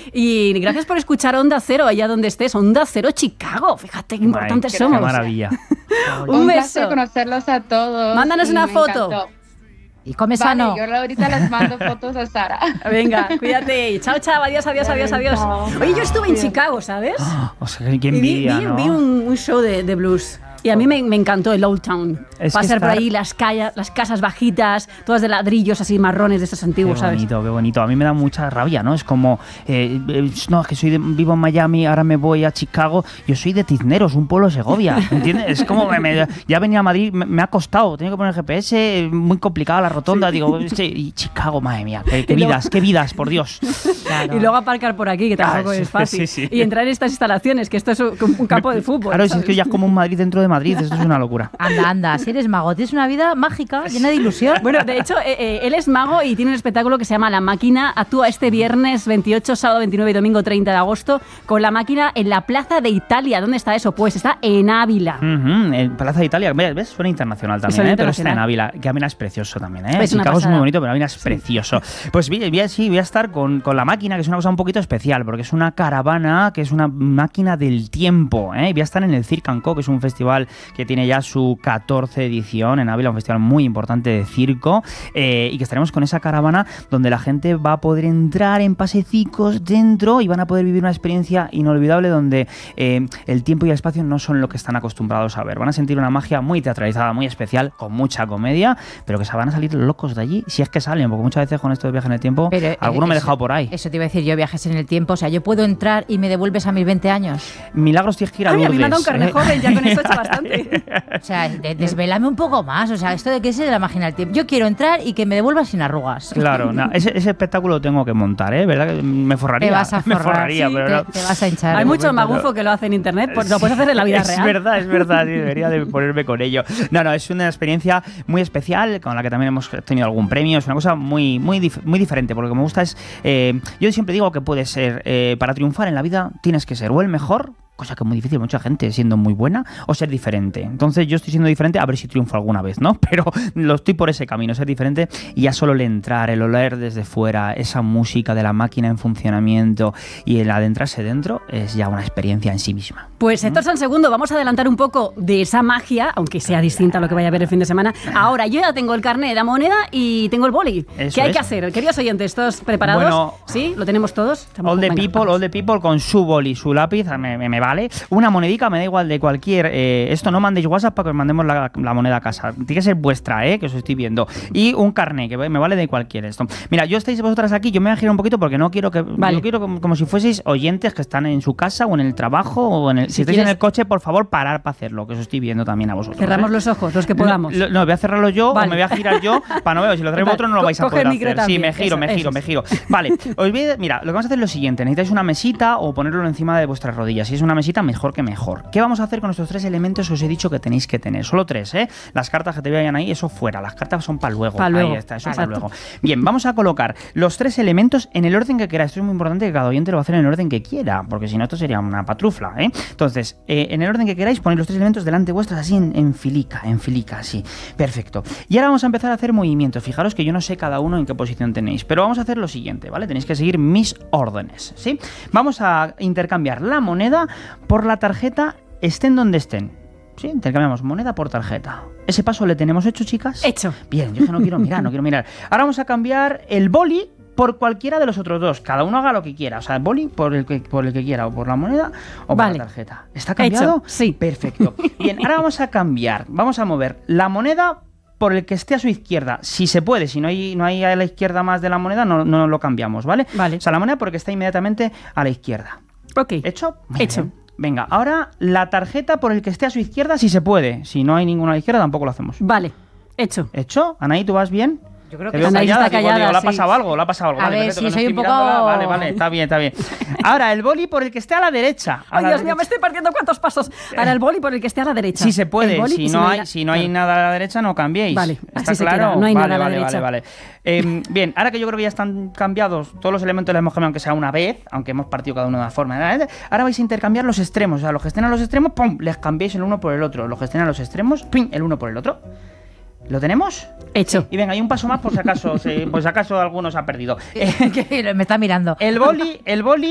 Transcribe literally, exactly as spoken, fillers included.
Y gracias por escuchar Onda Cero allá donde estés. Onda Cero Chicago. Fíjate qué importantes Ay, somos. Qué maravilla. Un, Un beso. placer conocerlos a todos. Mándanos y una me foto. encantó. Y come Vale, sano. yo ahorita les mando fotos a Sara. Venga, cuídate. Chao, chao. Adiós, adiós, adiós, adiós. Oye, yo estuve en Chicago, ¿sabes? O sea, qué Y vi, envidia, vi- ¿no? vi un, un show de, de blues. Y a mí me, me encantó el Old Town. Es que Pasar por estar- ahí las, calla- las casas bajitas, todas de ladrillos así marrones de esos antiguos, Qué ¿sabes? bonito, qué bonito. A mí me da mucha rabia, ¿no? Es como, eh, eh, no, es que soy de, vivo en Miami, ahora me voy a Chicago. Yo soy de Tizneros, un pueblo de Segovia, ¿entiendes? Es como, me, me- ya venía a Madrid, me, me ha costado, tenía que poner el G P S, muy complicada la rotonda, digo, sí, y Chicago, madre mía, qué, qué Y luego- vidas, qué vidas, por Dios. Claro. Y luego aparcar por aquí, que tampoco Ah, sí, es fácil. sí, sí. Y entrar en estas instalaciones, que esto es un, un campo de fútbol. Claro, si es ¿sabes? que ya es como un Madrid dentro de Madrid, esto es una locura. Anda, anda, si eres mago, tienes una vida mágica, llena de ilusión. Bueno, de hecho, eh, eh, él es mago y tiene un espectáculo que se llama La Máquina. Actúa este viernes veintiocho, sábado veintinueve y domingo treinta de agosto con La Máquina en la Plaza de Italia. ¿Dónde está eso? Pues está en Ávila. Ujú, en Plaza de Italia, ¿ves? ¿ves? Suena internacional también, Suena ¿eh? Pero está en internacional. Ávila, que Ávila es precioso también, ¿eh? Es una Chicago es pasada. muy bonito, pero Ávila es precioso. Pues vi- vi- sí, voy a estar con, con La Máquina, que es una cosa un poquito especial, porque es una caravana, que es una máquina del tiempo, ¿eh? Voy a estar en el Circ and Co, que es un festival que tiene ya su catorce edición en Ávila, un festival muy importante de circo, eh, y que estaremos con esa caravana donde la gente va a poder entrar en pasecicos dentro y van a poder vivir una experiencia inolvidable donde eh, el tiempo y el espacio no son lo que están acostumbrados a ver. Van a sentir una magia muy teatralizada, muy especial, con mucha comedia, pero que se van a salir locos de allí, si es que salen, porque muchas veces con esto de viaje en el tiempo, Pero, eh, alguno me he eso- dejado por ahí. Eso te iba a decir yo, viajes en el tiempo. O sea, yo puedo entrar y me devuelves a mis veinte años. Milagros tienes que ir a Ay, a mí Lourdes. me ha dado un carne ¿eh? joven, ya con eso he hecho bastante. O sea, de- desvélame un poco más. O sea, esto de que es de la máquina del tiempo. Yo quiero entrar y que me devuelvas sin arrugas. Claro, no, ese, ese espectáculo lo tengo que montar, ¿eh? ¿Verdad? Que me forraría. Te vas a me forrar, forraría, sí, pero te, no. te vas a hinchar. Hay mucho momento, magufo no. que lo hace en internet, pues lo puedes hacer en la vida es real. verdad, es verdad, sí, debería de ponerme con ello. No, no, es una experiencia muy especial, con la que también hemos tenido algún premio, es una cosa muy, muy, dif- muy diferente, porque lo que me gusta es, eh, yo siempre digo que puedes ser, eh, para triunfar en la vida tienes que ser o el mejor, cosa que es muy difícil, mucha gente siendo muy buena, o ser diferente. Entonces yo estoy siendo diferente, a ver si triunfo alguna vez, ¿no? Pero lo estoy por ese camino, ser diferente, y ya solo el entrar, el oler desde fuera, esa música de la máquina en funcionamiento y el adentrarse dentro es ya una experiencia en sí misma. Pues Héctor Sansegundo, vamos a adelantar un poco de esa magia, aunque sea distinta a lo que vaya a ver el fin de semana. Ahora, yo ya tengo el carnet de la moneda y tengo el boli. Eso ¿Qué hay es. que hacer? Queridos oyentes, ¿todos preparados? Bueno, ¿Sí? ¿Lo tenemos todos? Estamos- All the venga, people, vamos. all the people con su boli, su lápiz, me, me- me vale. Una monedica, me da igual de cualquier. eh, esto no mandéis WhatsApp para que os mandemos la, la moneda a casa. Tiene que ser vuestra, eh, que os estoy viendo. Y un carnet, que me vale de cualquier esto. Mira, yo estáis vosotras aquí, yo me voy a girar un poquito porque no quiero que. Vale. Yo quiero como, como si fueseis oyentes que están en su casa o en el trabajo o en el. Si, Si estáis quieres- en el coche, por favor, parar para hacerlo, que os estoy viendo también a vosotros. Cerramos ¿eh? los ojos, los que podamos. No, no, voy a cerrarlo yo Vale. o me voy a girar yo para no ver. Si lo traigo Vale. otro no lo Co- vais a coge poder el micro hacer. Sí, también. me giro, Eso, me giro, eso me es. giro. Vale, os voy a- mira, lo que vamos a hacer es lo siguiente. Necesitáis una mesita o ponerlo encima de vuestras rodillas. Si es una mesita, mejor que mejor. ¿Qué vamos a hacer con estos tres elementos que os he dicho que tenéis que tener? Solo tres, ¿eh? Las cartas que te vayan ahí, eso fuera. Las cartas son para luego. Pa' luego. Ahí está, eso para Exacto. luego. Bien, vamos a colocar los tres elementos en el orden que queráis. Esto es muy importante, que cada oyente lo va a hacer en el orden que quiera, porque si no esto sería una patrufla, ¿eh? Entonces, eh, en el orden que queráis, ponéis los tres elementos delante vuestras así en, en filica, en filica, así. Perfecto. Y ahora vamos a empezar a hacer movimientos. Fijaros que yo no sé cada uno en qué posición tenéis, pero vamos a hacer lo siguiente, ¿vale? Tenéis que seguir mis órdenes, ¿sí? Vamos a intercambiar la moneda por la tarjeta, estén donde estén. Sí, intercambiamos moneda por tarjeta. ¿Ese paso le tenemos hecho, chicas? Hecho. Bien, yo es que no quiero mirar, no quiero mirar. Ahora vamos a cambiar el boli por cualquiera de los otros dos. Cada uno haga lo que quiera. O sea, el boli por el que, por el que quiera, o por la moneda o por Vale. la tarjeta. ¿Está cambiado? Hecho, sí. Perfecto. Bien, ahora vamos a cambiar. Vamos a mover la moneda por el que esté a su izquierda. Si se puede, si no hay, no hay a la izquierda más de la moneda, no, no lo cambiamos, ¿vale? Vale. O sea, la moneda por el que está inmediatamente a la izquierda. Ok. ¿Hecho? Muy Hecho. bien. Venga, ahora la tarjeta por el que esté a su izquierda, si se puede. Si no hay ninguna a la izquierda, tampoco lo hacemos. Vale. Hecho. ¿Hecho? Anaí, ¿tú vas bien? Yo creo Te que veo Anaí callada, está digo, callada, digo, ¿le ha sí. pasado algo? ¿Le ha pasado algo? A Vale, ver, perfecto, sí, que no soy estoy un poco- mirándola. Vale, vale, está bien, está bien. Ahora, el boli por el que esté a la derecha. A Ay, la Dios mío, derecha. me estoy perdiendo cuántos pasos. Ahora el boli por el que esté a la derecha. Si se puede, El boli si y no hay, la- si no hay Claro. nada a la derecha, no cambiéis. Vale, ¿Está así se claro? queda, no hay vale, nada a la vale, derecha. vale, vale. Eh, bien, ahora que yo creo que ya están cambiados todos los elementos, los hemos cambiado aunque sea una vez, aunque hemos partido cada uno de una forma. Ahora vais a intercambiar los extremos. O sea, los que estén a los extremos, ¡pum!, les cambiáis el uno por el otro. Los que estén a los extremos, ¡pum!, el uno por el otro. ¿Lo tenemos? Hecho. Y venga, hay un paso más por si acaso, si, por si acaso alguno se ha perdido. Eh, me está mirando. el boli, el boli